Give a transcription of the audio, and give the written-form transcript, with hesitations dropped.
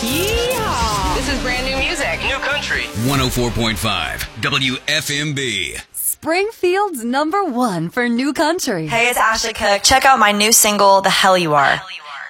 Yeehaw! This is brand new music. New country. 104.5 WFMB. Springfield's #1 for new country. Hey, it's Ashley Cook. Check out my new single, The Hell You Are.